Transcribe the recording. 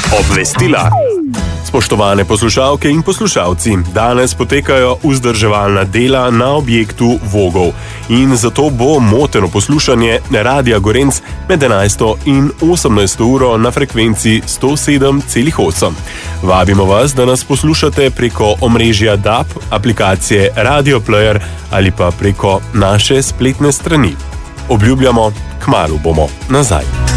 Obvestila. Spoštovane poslušalke in poslušalci, danes potekajo vzdrževalna dela na objektu Vogov in zato bo moteno poslušanje Radia Gorenc med 11. in 18. uro na frekvenci 107,8. Vabimo vas, da nas poslušate preko omrežja DAB, aplikacije Radio Player ali pa preko naše spletne strani. Obljubljamo, kmalu bomo nazaj.